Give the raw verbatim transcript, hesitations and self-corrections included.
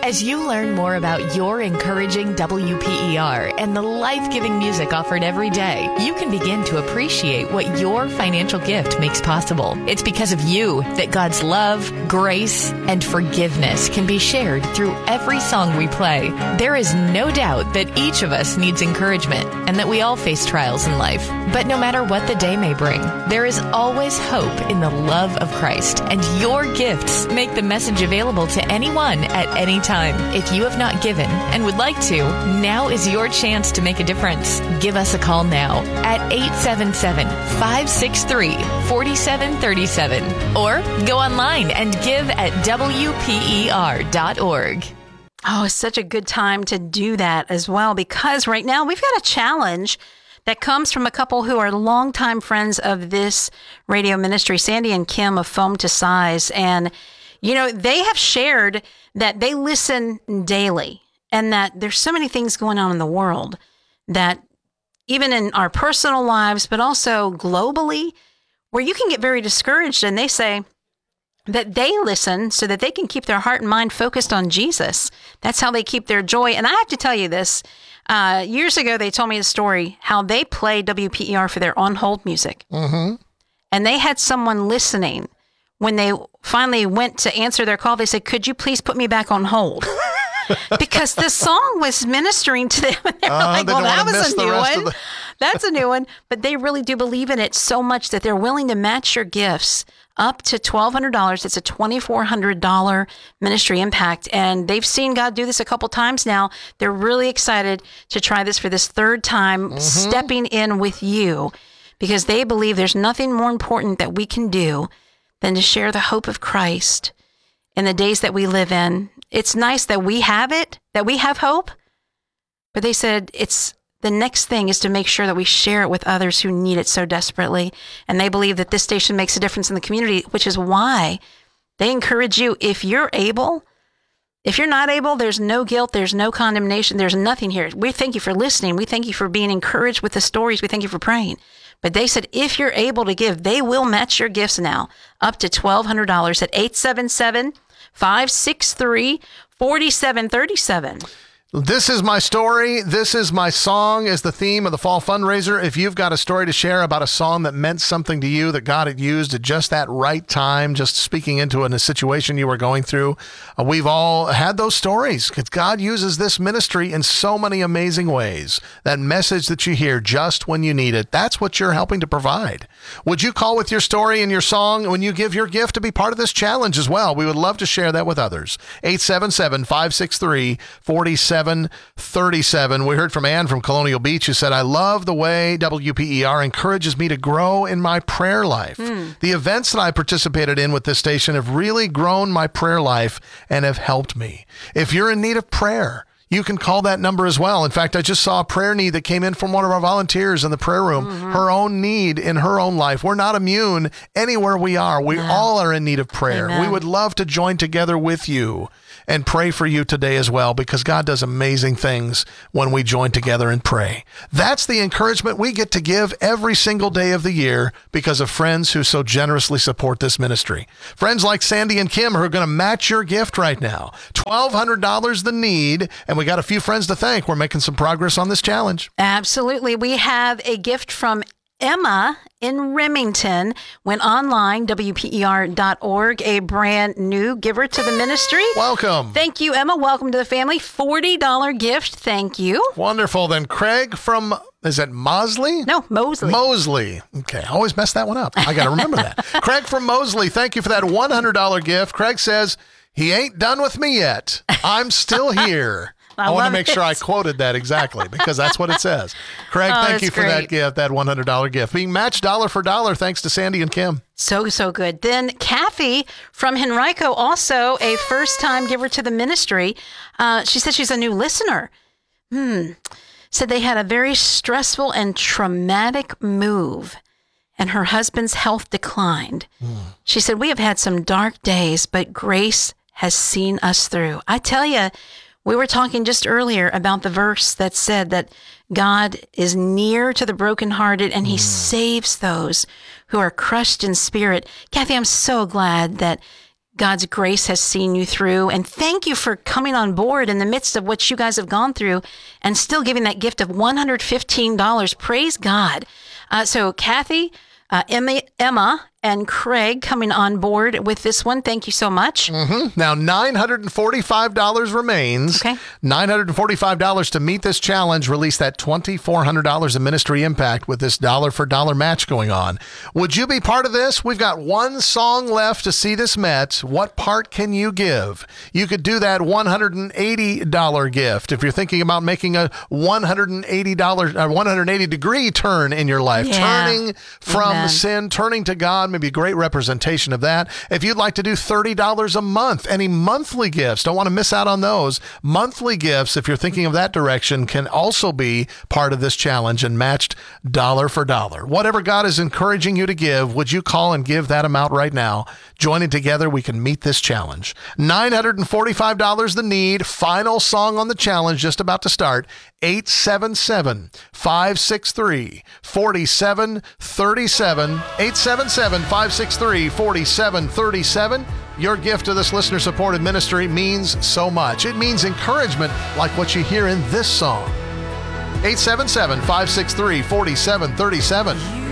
As you learn more about your encouraging W P E R and the life-giving music offered every day, you can begin to appreciate what your financial gift makes possible. It's because of you that God's love, grace, and forgiveness can be shared through every song we play. There is no doubt that each of us needs encouragement and that we all face trials in life. But no matter what the day may bring, there is always hope in the love of Christ, and your gifts make the message available to anyone at any time. If you have not given and would like to, now is your chance to make a difference. Give us a call now at eight seven seven, five six three, four seven three seven or go online and give at W P E R dot org. Oh, it's such a good time to do that as well, because right now we've got a challenge that comes from a couple who are longtime friends of this radio ministry, Sandy and Kim of Foam to Size. And, you know, they have shared that they listen daily and that there's so many things going on in the world that even in our personal lives, but also globally, where you can get very discouraged. And they say that they listen so that they can keep their heart and mind focused on Jesus. That's how they keep their joy. And I have to tell you this, uh, years ago, they told me a story how they play W P E R for their on-hold music. Mm-hmm. And they had someone listening. When they finally went to answer their call, they said, "Could you please put me back on hold?" Because the song was ministering to them. And they were uh, like, they well, that miss was a the new rest one. of the- That's a new one. But they really do believe in it so much that they're willing to match your gifts up to twelve hundred dollars. It's a twenty-four hundred dollars ministry impact. And they've seen God do this a couple times now. They're really excited to try this for this third time, mm-hmm. stepping in with you, because they believe there's nothing more important that we can do than to share the hope of Christ in the days that we live in. It's nice that we have it, that we have hope, but they said it's the next thing is to make sure that we share it with others who need it so desperately. And they believe that this station makes a difference in the community, which is why they encourage you, if you're able, if you're not able, there's no guilt, there's no condemnation, there's nothing here. We thank you for listening. We thank you for being encouraged with the stories. We thank you for praying. But they said, if you're able to give, they will match your gifts now up to twelve hundred dollars at eight seven seven, five six three, four seven three seven. This is my story. This is my song is the theme of the fall fundraiser. If you've got a story to share about a song that meant something to you, that God had used at just that right time, just speaking into a situation you were going through, uh, we've all had those stories because God uses this ministry in so many amazing ways. That message that you hear just when you need it, that's what you're helping to provide. Would you call with your story and your song when you give your gift to be part of this challenge as well? We would love to share that with others. eight seven seven, five six three, four seven three seven. We heard from Ann from Colonial Beach who said, I love the way W P E R encourages me to grow in my prayer life. Mm. The events that I participated in with this station have really grown my prayer life and have helped me. If you're in need of prayer, you can call that number as well. In fact, I just saw a prayer need that came in from one of our volunteers in the prayer room, mm-hmm. her own need in her own life. We're not immune anywhere we are. We no. all are in need of prayer. Amen. We would love to join together with you and pray for you today as well, because God does amazing things when we join together and pray. That's the encouragement we get to give every single day of the year because of friends who so generously support this ministry. Friends like Sandy and Kim who are going to match your gift right now. twelve hundred dollars the need, and we got a few friends to thank. We're making some progress on this challenge. Absolutely. We have a gift from Emma in Remington. Went online, W P E R dot org, a brand new giver to the ministry. Welcome. Thank you, Emma. Welcome to the family. forty dollars gift. Thank you. Wonderful. Then Craig from, is it Mosley? No, Mosley. Mosley. Okay, I always mess that one up. I got to remember that. Craig from Mosley, thank you for that one hundred dollars gift. Craig says, he ain't done with me yet. I'm still here. I, I want to make it. sure I quoted that exactly because that's what it says. Craig, oh, thank you for great. that gift, that one hundred dollars gift. Being matched dollar for dollar thanks to Sandy and Kim. So, so good. Then Kathy from Henrico, also a first-time giver to the ministry. Uh, she said she's a new listener. Hmm. Said they had a very stressful and traumatic move, and her husband's health declined. Mm. She said, we have had some dark days, but grace has seen us through. I tell you, we were talking just earlier about the verse that said that God is near to the brokenhearted and he mm. saves those who are crushed in spirit. Kathy, I'm so glad that God's grace has seen you through. And thank you for coming on board in the midst of what you guys have gone through and still giving that gift of one hundred fifteen dollars. Praise God. Uh, so Kathy, uh, Emma, Emma, and Craig coming on board with this one. Thank you so much. Mm-hmm. Now, nine hundred forty-five dollars remains. Okay. nine hundred forty-five dollars to meet this challenge. Release that twenty-four hundred dollars in ministry impact with this dollar for dollar match going on. Would you be part of this? We've got one song left to see this met. What part can you give? You could do that one hundred eighty dollars gift if you're thinking about making a one hundred eighty dollars, uh, one hundred eighty degree turn in your life, Yeah. turning from Amen. sin, turning to God. Maybe a great representation of that. If you'd like to do thirty dollars a month, any monthly gifts, don't want to miss out on those. Monthly gifts, if you're thinking of that direction, can also be part of this challenge and matched dollar for dollar. Whatever God is encouraging you to give, would you call and give that amount right now? Joining together, we can meet this challenge. nine hundred forty-five dollars the need. Final song on the challenge just about to start. eight seven seven, five six three, four seven three seven. eight seven seven, five six three, four seven three seven. Your gift to this listener-supported ministry means so much. It means encouragement like what you hear in this song. eight seven seven, five six three, four seven three seven.